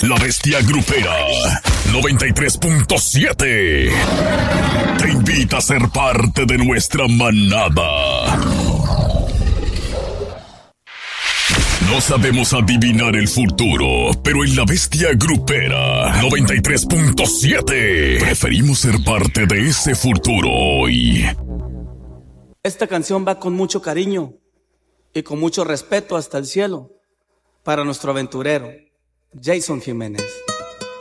La Bestia Grupera 93.7 te invita a ser parte de nuestra manada. No sabemos adivinar el futuro, pero en La Bestia Grupera 93.7 preferimos ser parte de ese futuro hoy. Esta canción va con mucho cariño y con mucho respeto hasta el cielo para nuestro aventurero, Jason Jiménez.